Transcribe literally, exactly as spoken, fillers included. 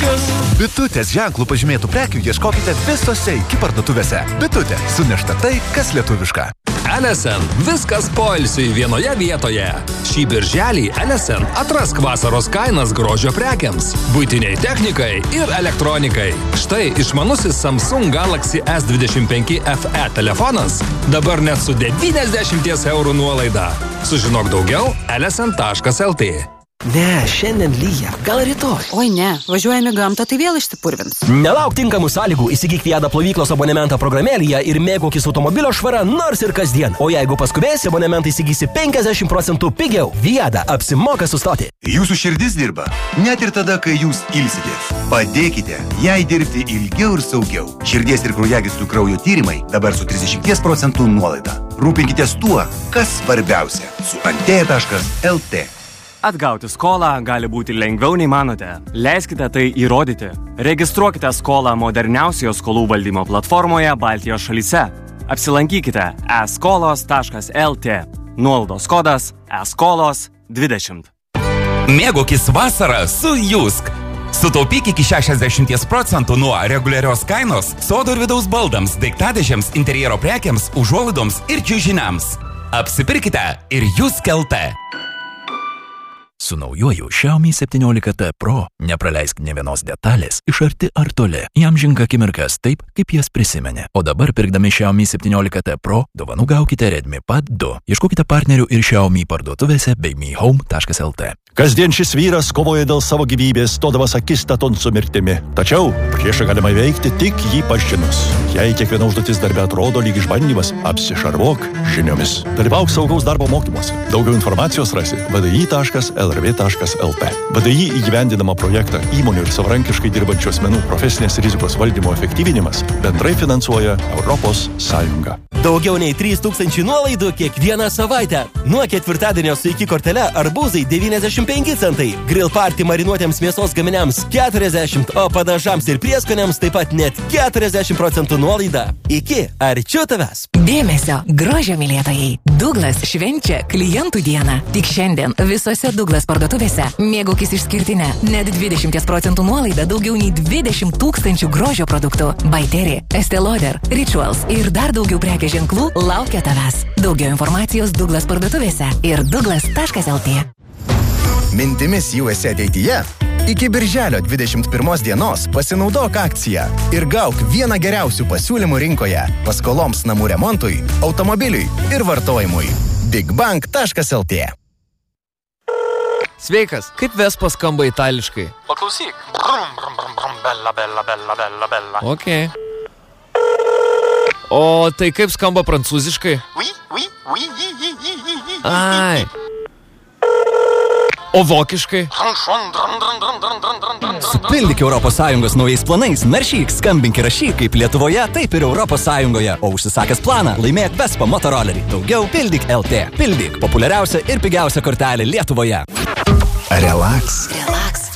Bitutės. Bitutės ženklų pažymėtų prekių ieškokite visose iki parduotuvėse. Bitutė. Sunešta tai, kas lietuviška. L S N. Viskas poilsiui vienoje vietoje. Šį birželį L S N atrask vasaros kainas grožio prekiams, buitiniai technikai ir elektronikai. Štai išmanusis Samsung Galaxy S dvidešimt penki F E telefonas dabar net su devyniasdešimt eurų nuolaida. Sužinok daugiau L S N taškas L T. Ne, šiandien lyja. Gal rytoj? Oi ne, važiuojame gamtą, tai vėl išsipurvins. Nelauk tinkamų sąlygų, įsigyk Viada plovyklos abonementą programėlėje ir mėgaukis automobilio švara nors ir kasdien. O jeigu paskubėsi, abonementą įsigysi penkiasdešimt procentų pigiau. Viada apsimoka sustoti. Jūsų širdis dirba, net ir tada, kai jūs ilsitės. Padėkite jai dirbti ilgiau ir saugiau. Širdies ir kraujagyslių kraujo tyrimai dabar su trisdešimt procentų nuolaida. Rūpinkitės tuo, kas svarbiausia. Su antėja taškas L T. Atgauti skolą gali būti lengviau nei manote. Leiskite tai įrodyti. Registruokite skolą moderniausioje skolų valdymo platformoje Baltijos šalyse. Apsilankykite e skolos taškas L T. Nuolaidos kodas e skolos dvidešimt. Mėgaukis vasarą su Jusk. Sutaupyk iki šešiasdešimt procentų nuo reguliarios kainos sodo ir vidaus baldams, daiktadėžėms, interjero prekiams, užuolaidoms ir čiužiniams. Apsipirkite ir Jusk L T. Su naujuoju Xiaomi septyniolika T Pro nepraleisk nė vienos detalės iš arti ar toli. Jam žinka akimirkas taip, kaip jas prisimenė. O dabar pirkdami Xiaomi septyniolika T Pro dovanų gaukite Redmi Pad du. Ieškokite partnerių ir Xiaomi parduotuvėse bei mi home taškas L T. Kasdien šis vyras kovoja dėl savo gyvybės, stodamas akistaton su mirtimi. Tačiau priešą galima įveikti tik jį pažinus. Jei kiekviena užduotis darbe atrodo lyg išbandymas, apsišarvuok žiniomis. Dalyvauk saugaus darbo mokymuose. Daugiau informacijos rasi v d i taškas l r v taškas l t. v d i įgyvendinamą projektą įmonių ir savarankiškai dirbančių asmenų profesinės rizikos valdymo efektyvinimas bendrai finansuoja Europos Sąjunga. Daugiau nei trys tūkstančiai nuolaidų kiekvieną savaitę. Nuo ketvirtadienio su iki kortele arbūzai devyniasdešimt penki centai, grill party marinuotėms mėsos gaminiams keturiasdešimt, o padažams ir prieskoniams taip pat net keturiasdešimt procentų nuolaida. Iki arčiau tavęs. Dėmesio, grožio mylėtojai. Douglas švenčia klientų dieną. Tik šiandien visose Douglas parduotuvėse mėgaukis išskirtinę net dvidešimt procentų nuolaida daugiau nei dvidešimt tūkstančių grožio produktų. Baiteri, Estee Lauder, Rituals ir dar daugiau prekės ženklų laukia tavęs. Daugiau informacijos Douglas parduotuvėse ir douglas taškas L T. Mintimis U S A ateityje? Iki birželio dvidešimt pirmos dienos pasinaudok akciją ir gauk vieną geriausių pasiūlymų rinkoje paskoloms namų remontui, automobiliui ir vartojimui. bigbank taškas L T. Sveikas, kaip Vespa skamba itališkai? Paklausyk. Brum, brum, brum, brum, bella, bella, bella, bella, bella. Ok. O tai kaip skamba prancūziškai? Oui, oui, oui, oui, oui, oui, oui. Ai. O vokiškai? Supildyk Europos Sąjungos naujais planais, naršyk, skambink ir rašyk kaip Lietuvoje, taip ir Europos Sąjungoje. O užsisakęs planą, laimėk Vespa motorolerį. Daugiau pildyk L T. Pildyk populiariausia ir pigiausia kortelė Lietuvoje. Relax. Relax.